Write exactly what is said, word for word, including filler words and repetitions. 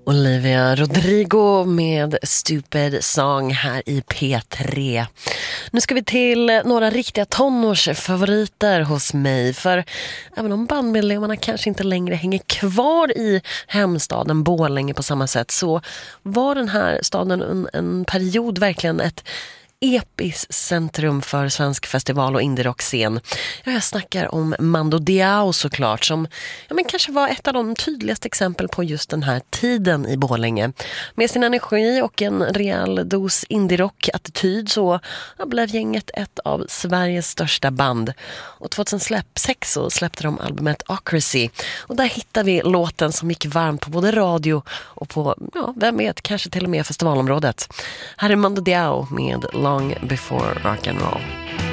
Olivia Rodrigo med Stupid Song här i P tre. Nu ska vi till några riktiga tonårsfavoriter hos mig. För även om bandmedlemmarna kanske inte längre hänger kvar i hemstaden Borlänge på samma sätt, så var den här staden en, en period verkligen ett episkt centrum för svensk festival- och indie-rockscen. Ja, jag snackar om Mando Diao såklart, som ja, men kanske var ett av de tydligaste exempel på just den här tiden i Borlänge. Med sin energi och en rejäl dos indie-rock-attityd så ja, blev gänget ett av Sveriges största band. Och tjugohundrasex så släppte de albumet Ocracy. Och där hittar vi låten som gick varmt på både radio och på, ja, vem vet, kanske till och med festivalområdet. Här är Mando Diao med Long Before Rock and Roll.